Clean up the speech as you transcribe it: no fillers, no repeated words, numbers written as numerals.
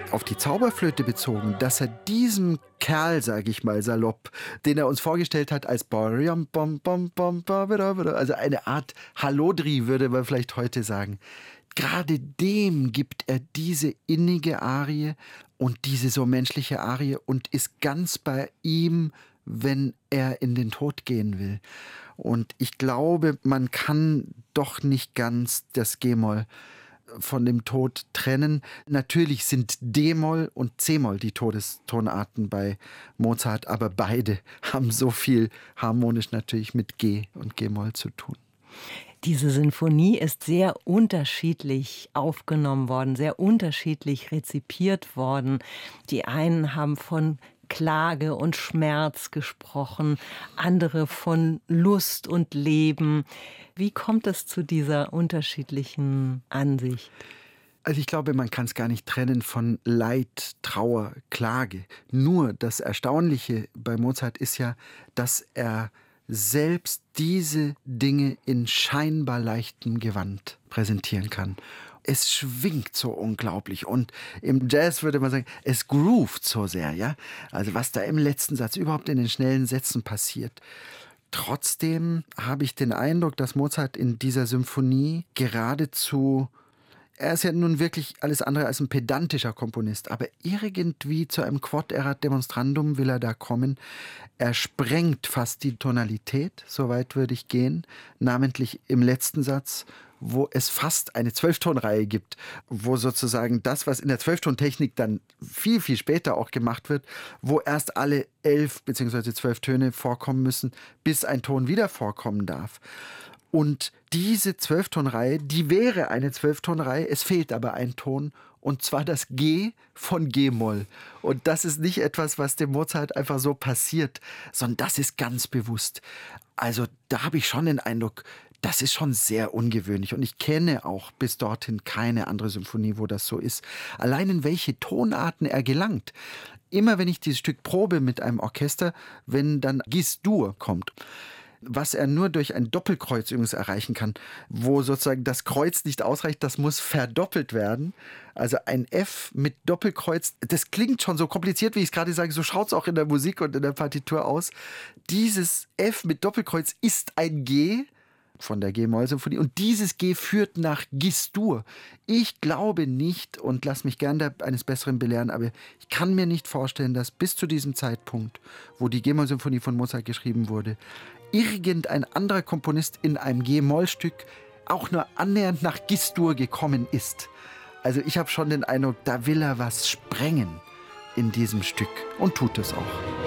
auf die Zauberflöte bezogen, dass er diesem Kerl, sage ich mal salopp, den er uns vorgestellt hat als also eine Art Hallodri, würde man vielleicht heute sagen, gerade dem gibt er diese innige Arie und diese so menschliche Arie und ist ganz bei ihm, wenn er in den Tod gehen will. Und ich glaube, man kann doch nicht ganz das G-Moll von dem Tod trennen. Natürlich sind D-Moll und C-Moll die Todestonarten bei Mozart, aber beide haben so viel harmonisch natürlich mit G und G-Moll zu tun. Diese Sinfonie ist sehr unterschiedlich aufgenommen worden, sehr unterschiedlich rezipiert worden. Die einen haben von Klage und Schmerz gesprochen, andere von Lust und Leben. Wie kommt es zu dieser unterschiedlichen Ansicht? Also ich glaube, man kann es gar nicht trennen von Leid, Trauer, Klage. Nur das Erstaunliche bei Mozart ist ja, dass er selbst diese Dinge in scheinbar leichtem Gewand präsentieren kann. Es schwingt so unglaublich und im Jazz würde man sagen, es groovt so sehr, ja. Also was da im letzten Satz, überhaupt in den schnellen Sätzen passiert. Trotzdem habe ich den Eindruck, dass Mozart in dieser Symphonie geradezu, er ist ja nun wirklich alles andere als ein pedantischer Komponist, aber irgendwie zu einem Quod erat demonstrandum will er da kommen. Er sprengt fast die Tonalität, so weit würde ich gehen, namentlich im letzten Satz, wo es fast eine Zwölftonreihe gibt, wo sozusagen das, was in der Zwölftontechnik dann viel, viel später auch gemacht wird, wo erst alle 11 bzw. 12 Töne vorkommen müssen, bis ein Ton wieder vorkommen darf. Und diese Zwölftonreihe, die wäre eine Zwölftonreihe, es fehlt aber ein Ton, und zwar das G von G-Moll. Und das ist nicht etwas, was dem Mozart einfach so passiert, sondern das ist ganz bewusst. Also da habe ich schon den Eindruck, das ist schon sehr ungewöhnlich und ich kenne auch bis dorthin keine andere Symphonie, wo das so ist. Allein in welche Tonarten er gelangt. Immer wenn ich dieses Stück probe mit einem Orchester, wenn dann Gis-Dur kommt, was er nur durch ein Doppelkreuz übrigens erreichen kann, wo sozusagen das Kreuz nicht ausreicht, das muss verdoppelt werden. Also ein F mit Doppelkreuz, das klingt schon so kompliziert, wie ich es gerade sage, so schaut es auch in der Musik und in der Partitur aus. Dieses F mit Doppelkreuz ist ein G von der G-Moll-Symphonie und dieses G führt nach Gis-Dur. Ich glaube nicht und lass mich gern eines Besseren belehren, aber ich kann mir nicht vorstellen, dass bis zu diesem Zeitpunkt, wo die G-Moll-Symphonie von Mozart geschrieben wurde, irgendein anderer Komponist in einem G-Moll-Stück auch nur annähernd nach Gis-Dur gekommen ist. Also ich habe schon den Eindruck, da will er was sprengen in diesem Stück und tut es auch.